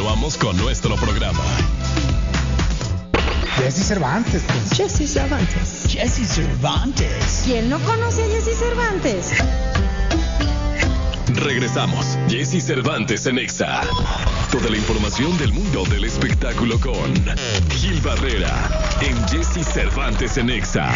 Continuamos con nuestro programa. Jesse Cervantes. Jesse Cervantes. Jesse Cervantes. ¿Quién no conoce a Jesse Cervantes? Regresamos. Jesse Cervantes en Exa. Toda la información del mundo del espectáculo con Gil Barrera en Jesse Cervantes en Exa.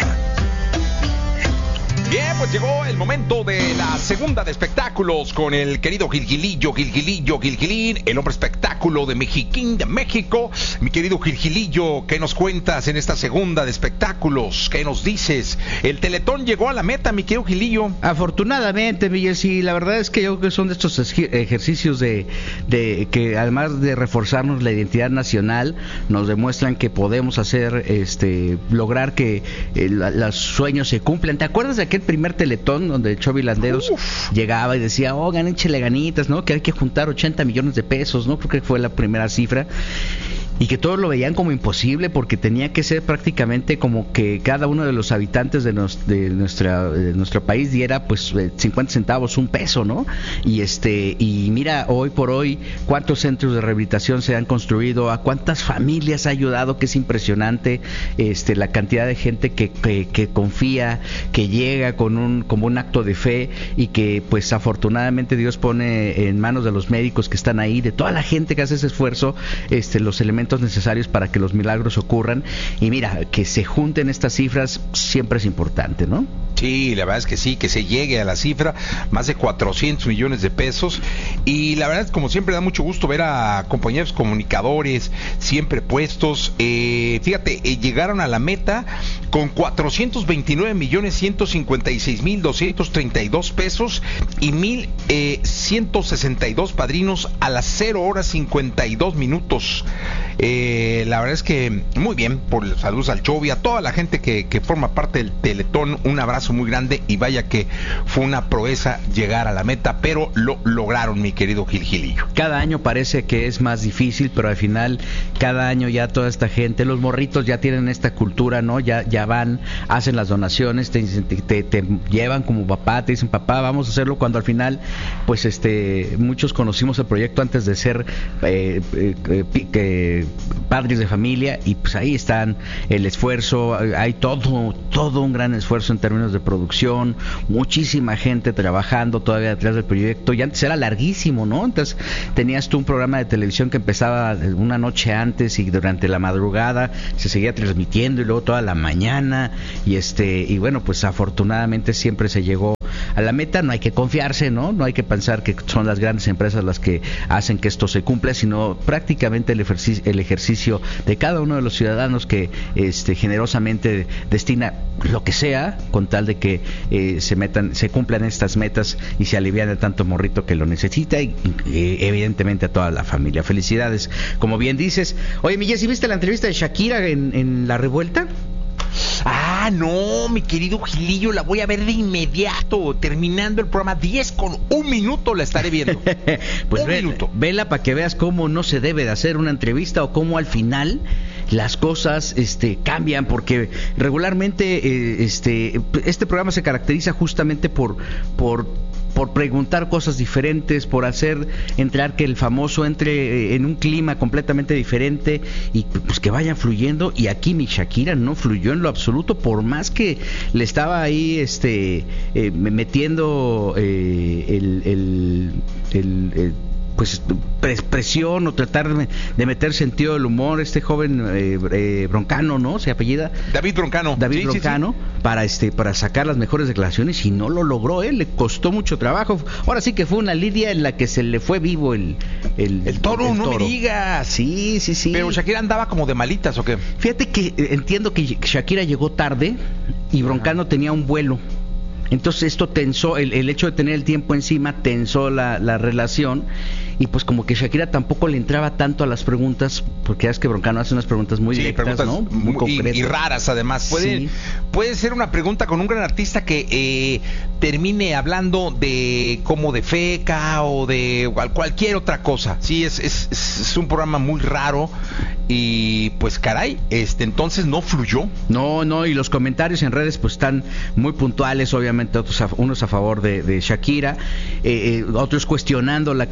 Bien, pues llegó el momento de la segunda de espectáculos con el querido Gilín, el hombre espectáculo de Mexiquín de México. Mi querido Gilillo, ¿qué nos cuentas en esta segunda de espectáculos? ¿Qué nos dices? El Teletón llegó a la meta, mi querido Gilillo. Afortunadamente, Miguel, sí, la verdad es que yo creo que son de estos ejercicios de que además de reforzarnos la identidad nacional, nos demuestran que podemos hacer, lograr que los sueños se cumplan. ¿Te acuerdas de aquel primer Teletón donde Chovy Landeros llegaba y decía, échenle ganitas, ¿no? Que hay que juntar 80 millones de pesos, ¿no? Creo que fue la primera cifra. Y que todos lo veían como imposible porque tenía que ser prácticamente como que cada uno de los habitantes de nuestro país diera pues 50 centavos, un peso, ¿no? Y mira, hoy por hoy, cuántos centros de rehabilitación se han construido, a cuántas familias ha ayudado, que es impresionante la cantidad de gente que confía, que llega como un acto de fe y que pues afortunadamente Dios pone en manos de los médicos que están ahí, de toda la gente que hace ese esfuerzo, los elementos necesarios para que los milagros ocurran. Y mira, que se junten estas cifras siempre es importante, ¿no? Sí, la verdad es que sí, que se llegue a la cifra, más de 400 millones de pesos. Y la verdad es como siempre da mucho gusto ver a compañeros comunicadores siempre puestos. Fíjate, llegaron a la meta con 429,156,232 pesos y 1,162 padrinos a las 0:52. La verdad es que muy bien, por saludos al Chovy, a toda la gente que forma parte del Teletón, un abrazo muy grande y vaya que fue una proeza llegar a la meta, pero lo lograron, mi querido Gilillo. Cada año parece que es más difícil, pero al final cada año ya toda esta gente, los morritos ya tienen esta cultura, ¿no? Ya van, hacen las donaciones, te llevan como papá, te dicen papá, vamos a hacerlo, cuando al final pues muchos conocimos el proyecto antes de ser padres de familia y pues ahí están el esfuerzo, hay todo un gran esfuerzo en términos de producción, muchísima gente trabajando todavía detrás del proyecto, y antes era larguísimo, ¿no? Entonces tenías tú un programa de televisión que empezaba una noche antes y durante la madrugada se seguía transmitiendo y luego toda la mañana y bueno, pues afortunadamente siempre se llegó a la meta. No hay que confiarse, ¿no? No hay que pensar que son las grandes empresas las que hacen que esto se cumpla, sino prácticamente el ejercicio de cada uno de los ciudadanos que generosamente destina lo que sea con tal de que se cumplan estas metas y se alivian de tanto morrito que lo necesita y evidentemente a toda la familia. Felicidades, como bien dices. Oye, Miguel, ¿sí viste la entrevista de Shakira en La Revuelta? Ah, no, mi querido Gilillo, la voy a ver de inmediato, terminando el programa, 10:01 la estaré viendo. Pues vela para que veas cómo no se debe de hacer una entrevista o cómo al final las cosas cambian, porque regularmente este programa se caracteriza justamente por preguntar cosas diferentes, por hacer entrar que el famoso entre en un clima completamente diferente y pues que vayan fluyendo. Y aquí mi Shakira no fluyó en lo absoluto, por más que le estaba ahí metiendo pues presión o tratar de meter sentido del humor, este joven Broncano, ¿no? Se apellida David Broncano. Sí, Broncano, sí. Para sacar las mejores declaraciones, y no lo logró, le costó mucho trabajo. Ahora sí que fue una lidia en la que se le fue vivo el toro, no me digas. Sí. Pero Shakira andaba como de malitas, ¿o qué? Fíjate que entiendo que Shakira llegó tarde y Broncano tenía un vuelo. Entonces esto tensó, el hecho de tener el tiempo encima tensó la relación, y pues como que Shakira tampoco le entraba tanto a las preguntas, porque es que Broncano hace unas preguntas muy directas, ¿no? Muy concretas. Y raras además. Puede ser una pregunta con un gran artista que termine hablando de como de feca o de cualquier otra cosa. Sí, es un programa muy raro y pues caray, entonces no fluyó. No, y los comentarios en redes pues están muy puntuales, obviamente unos a favor de Shakira, otros cuestionando la capacidad de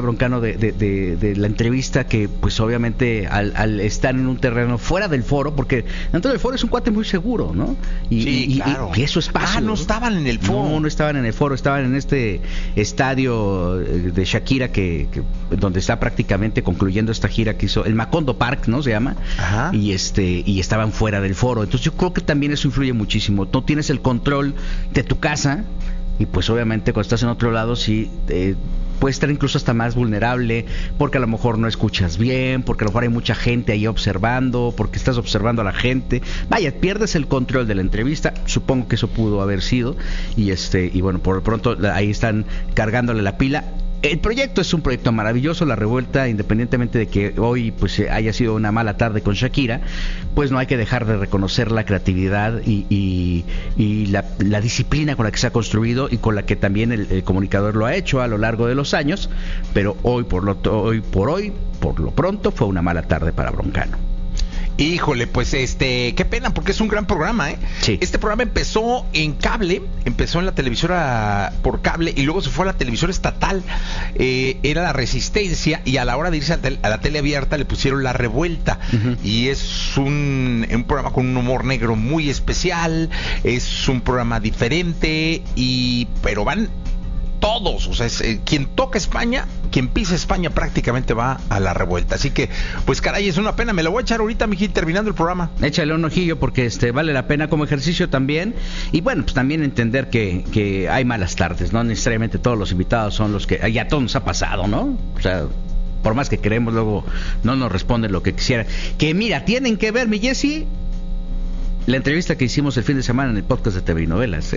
Broncano de la entrevista, que pues obviamente al estar en un terreno fuera del foro, porque dentro del foro es un cuate muy seguro, ¿no? Claro. Y es su espacio. No estaban en el foro. No estaban en el foro, estaban en este estadio de Shakira que donde está prácticamente concluyendo esta gira que hizo, el Macondo Park, ¿no? Se llama. Ajá. Y estaban fuera del foro. Entonces yo creo que también eso influye muchísimo. No tienes el control de tu casa y pues obviamente cuando estás en otro lado sí puedes estar incluso hasta más vulnerable, porque a lo mejor no escuchas bien, porque a lo mejor hay mucha gente ahí observando, porque estás observando a la gente. Vaya, pierdes el control de la entrevista. Supongo que eso pudo haber sido. Y bueno, por lo pronto ahí están cargándole la pila. El proyecto es un proyecto maravilloso, La Revuelta, independientemente de que hoy pues haya sido una mala tarde con Shakira, pues no hay que dejar de reconocer la creatividad y la disciplina con la que se ha construido y con la que también el comunicador lo ha hecho a lo largo de los años, pero hoy por lo pronto fue una mala tarde para Broncano. Híjole, pues qué pena, porque es un gran programa, ¿eh? Sí. Este programa empezó en cable, empezó en la televisora por cable y luego se fue a la televisora estatal, era La Resistencia, y a la hora de irse a la tele abierta le pusieron La Revuelta. Uh-huh. Y es un programa con un humor negro muy especial, es un programa diferente, pero van todos, o sea, quien toca España, quien pisa España prácticamente va a La Revuelta. Así que, pues caray, es una pena. Me lo voy a echar ahorita, mijín, terminando el programa. Échale un ojillo porque vale la pena como ejercicio también. Y bueno, pues también entender que hay malas tardes, no necesariamente todos los invitados son los que... Ya todo nos ha pasado, ¿no? O sea, por más que queremos, luego no nos responden lo que quisieran. Que mira, tienen que ver, mi Jessy, la entrevista que hicimos el fin de semana en el podcast de TV y Novelas.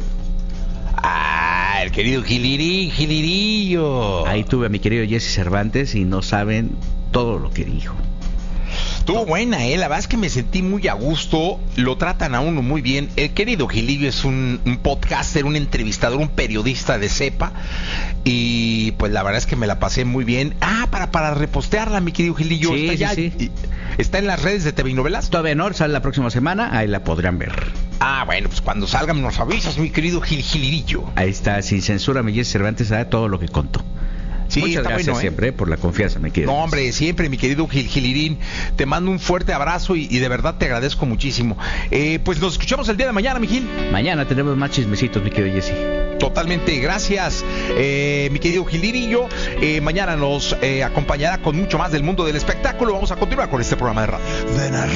El querido Gilirillo. Ahí tuve a mi querido Jesse Cervantes y no saben todo lo que dijo. Estuvo buena, la verdad es que me sentí muy a gusto, lo tratan a uno muy bien. El querido Gilillo es un podcaster, un entrevistador, un periodista de cepa, y pues la verdad es que me la pasé muy bien. Para repostearla, mi querido Gilillo, sí, sí. ¿Está en las redes de TV y Novelas? Todavía no, sale la próxima semana, ahí la podrán ver. Bueno, pues cuando salgan nos avisas, mi querido Gilirillo. Ahí está, sin censura, mi Jesse Cervantes sabe todo lo que contó. Sí, muchas gracias, bueno, siempre por la confianza, me querido. No, hombre, siempre, mi querido Gilirín. Te mando un fuerte abrazo y de verdad te agradezco muchísimo. Pues nos escuchamos el día de mañana, mi Gil. Mañana tenemos más chismecitos, mi querido Jesse. Totalmente, gracias, mi querido Gilirillo. Mañana nos acompañará con mucho más del mundo del espectáculo. Vamos a continuar con este programa de radio.